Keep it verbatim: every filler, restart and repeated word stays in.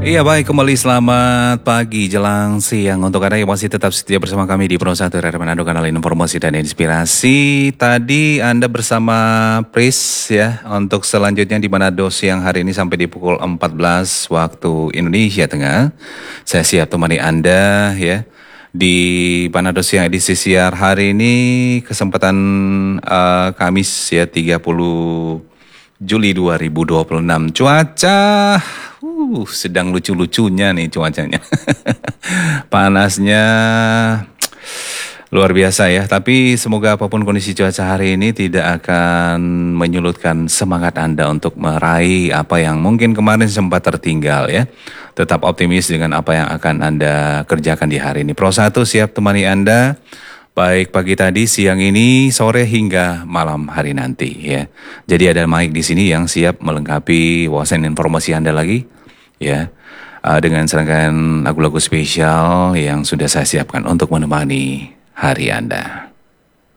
Iya baik, kembali selamat pagi jelang siang untuk Anda yang masih tetap setia bersama kami di Pro satu Radio Manado, kanal informasi dan inspirasi. Tadi Anda bersama Pris ya untuk selanjutnya di Manado siang hari ini sampai di pukul empat belas waktu Indonesia Tengah. Saya siap temani Anda ya di Manado siang edisi siar hari ini, kesempatan uh, Kamis ya tiga puluh Juli dua ribu dua puluh enam. Cuaca uh, sedang lucu-lucunya nih cuacanya. Panasnya luar biasa ya. Tapi semoga apapun kondisi cuaca hari ini tidak akan menyulutkan semangat Anda untuk meraih apa yang mungkin kemarin sempat tertinggal ya. Tetap optimis dengan apa yang akan Anda kerjakan di hari ini. Pro satu siap temani Anda. Baik pagi tadi, siang ini, sore hingga malam hari nanti ya. Jadi ada Mike di sini yang siap melengkapi wawasan informasi Anda lagi ya. Uh, dengan serangkaian lagu-lagu spesial yang sudah saya siapkan untuk menemani hari Anda.